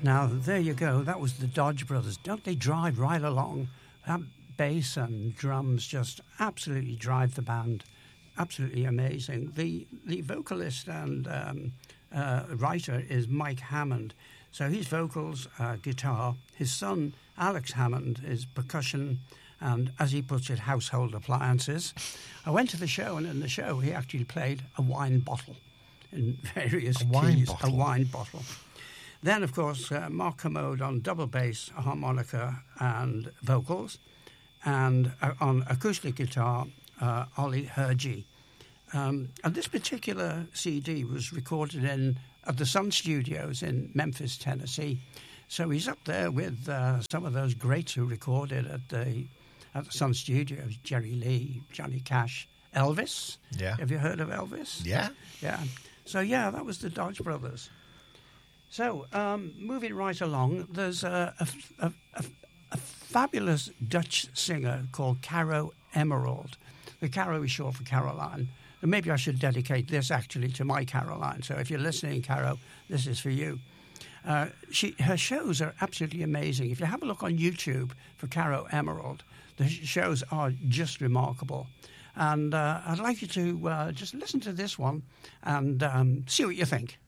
Now, there you go. That was the Dodge Brothers. Don't they drive right along? That bass and drums just absolutely drive the band. Absolutely amazing. The vocalist and writer is Mike Hammond. So his vocals, guitar. His son, Alex Hammond, is percussion and, as he puts it, household appliances. I went to the show, and in the show he actually played a wine bottle in various keys. A wine bottle. Then, of course, Mark Commode on double bass, harmonica and vocals. And on acoustic guitar, Ollie Hergy. And this particular CD was recorded at the Sun Studios in Memphis, Tennessee. So he's up there with some of those greats who recorded at the Sun Studios, Jerry Lee, Johnny Cash, Elvis. Yeah. Have you heard of Elvis? Yeah. Yeah. So, yeah, that was the Dodge Brothers. So, moving right along, there's a fabulous Dutch singer called Caro Emerald. The Caro is short for Caroline. And maybe I should dedicate this, actually, to my Caroline. So if you're listening, Caro, this is for you. Her shows are absolutely amazing. If you have a look on YouTube for Caro Emerald, the shows are just remarkable. And I'd like you to just listen to this one and see what you think.